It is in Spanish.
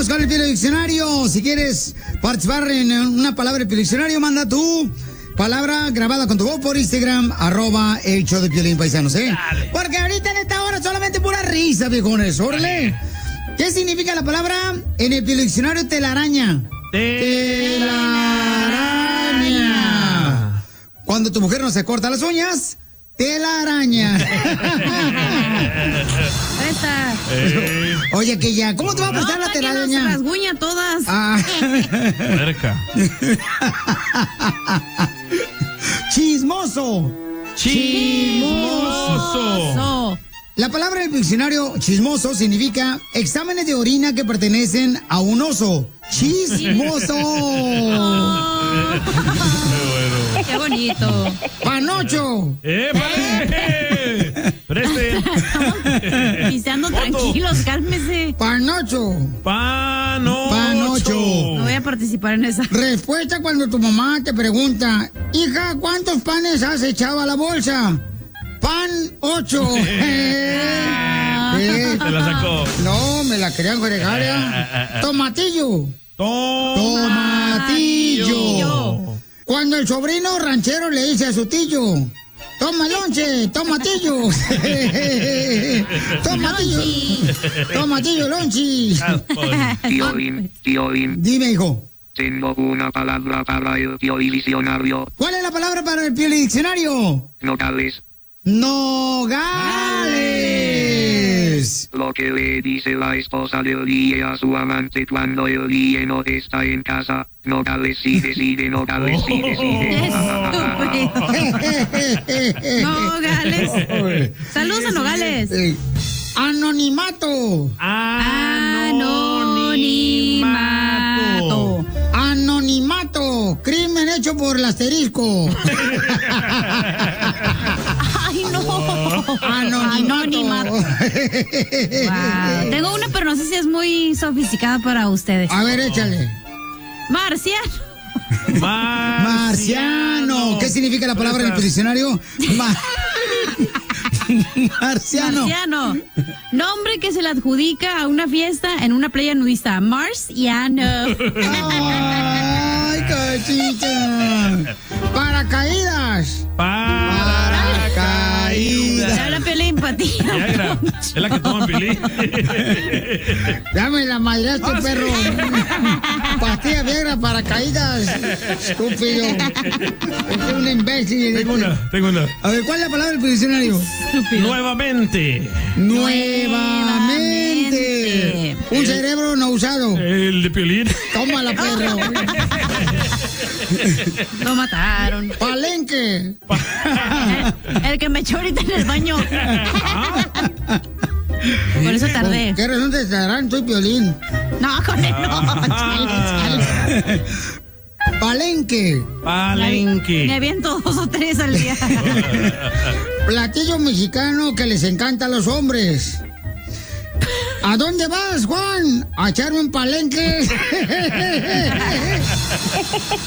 vamos con el Piolín Diccionario. Si quieres participar en una palabra del Piolín Diccionario, manda tu palabra grabada con tu voz por Instagram, @el show de Piolín, paisanos, ¿eh? Dale. Porque ahorita en esta hora solamente pura risa, viejones. Órale. ¿Qué significa la palabra en el Piolín Diccionario? Telaraña. Telaraña. Cuando tu mujer no se corta las uñas, telaraña. Esta. Oye, que ya, ¿cómo te va a prestar la telaraña? Se rasguña todas. Cerca. Chismoso. Chismoso. La palabra del diccionario chismoso significa exámenes de orina que pertenecen a un oso. Chismoso. Qué bonito. Panocho. ¡Preste! Pisteando tranquilos, cálmese. Panocho. Panocho. No voy a participar en esa. Respuesta cuando tu mamá te pregunta, hija, ¿cuántos panes has echado a la bolsa? Pan 8. Se la sacó. No, me la querían fregar. Tomatillo. Tomatillo. Cuando el sobrino ranchero le dice a su tío, toma lonche, tomatillo. Tomatillo. Tomatillo, lonchi. Piolín. Dime, hijo. Tengo una palabra para el Piolín Diccionario. ¿Cuál es la palabra para el Piolín Diccionario? Nogales. Nogales. Lo que le dice la esposa del día a su amante cuando el día no está en casa. Nogales sí decide, Nogales sí decide. Nogales. Saludos a Nogales. Anonimato. Anonimato. Anonimato. Crimen hecho por el asterisco. Ay, no. Anonimato. Wow. Tengo una, pero no sé si es muy sofisticada para ustedes. A ver, échale. Marciano. Marciano. ¿Qué significa la palabra en el diccionario? Marciano. Marciano. Nombre que se le adjudica a una fiesta en una playa nudista. Marciano. Ay, cachita. Paracaídas. Paracaídas. Ya la Piolín para ti. Viagra. Es la que toma Piolín. Dame la madre este perro. Pastilla Viagra, paracaídas. Estúpido. Es un imbécil. Tengo una. A ver, ¿cuál es la palabra del diccionario? Nuevamente. Nuevamente. Un cerebro no usado. El de Piolín. Tómala, perro. Lo mataron. Palenque. El que me echó ahorita en el baño. Por eso tardé. ¿Qué razón te darán? Soy Piolín. No, con él no. Chale. Palenque. Me aviento 2 o 3 al día. Platillo mexicano que les encanta a los hombres. ¿A dónde vas, Juan? ¿A echarme un palenque?